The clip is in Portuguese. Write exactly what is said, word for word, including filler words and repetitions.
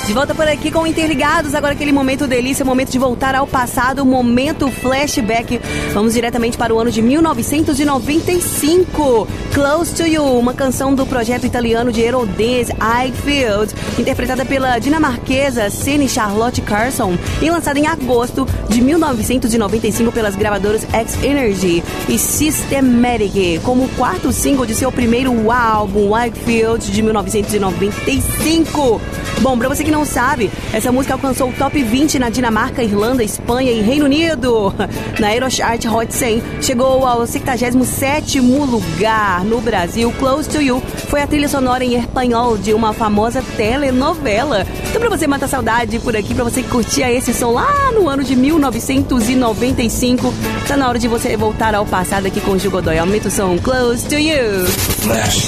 De volta por aqui com Interligados, agora aquele momento delícia, momento de voltar ao passado, momento flashback. Vamos diretamente para o ano de mil novecentos e noventa e cinco. Close to You, uma canção do projeto italiano de Eurodance, I Feel, interpretada pela dinamarquesa Cine Charlotte Carlson e lançada em agosto de mil novecentos e noventa e cinco pelas gravadoras X-Energy e Systematic, como o quarto single de seu primeiro álbum, I Feel, de mil novecentos e noventa e cinco. Bom, pra você que não sabe, essa música alcançou o top vinte na Dinamarca, Irlanda, Espanha e Reino Unido. Na Eurochart Hot cem, chegou ao cinquagésimo sétimo lugar. No Brasil, Close to You foi a trilha sonora em espanhol de uma famosa telenovela. Então, pra você matar saudade por aqui, pra você que curtia esse som lá no ano de mil novecentos e noventa e cinco, tá na hora de você voltar ao passado aqui com o Gil Godoy. Aumenta o som, Close to You. Flash.